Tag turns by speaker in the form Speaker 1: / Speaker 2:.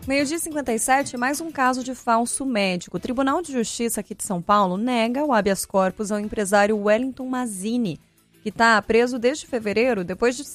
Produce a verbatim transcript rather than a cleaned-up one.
Speaker 1: Meio-dia e cinquenta e sete, mais um caso de falso médico. O Tribunal de Justiça aqui de São Paulo nega o habeas corpus ao empresário Wellington Mazzini, que está preso desde fevereiro, depois de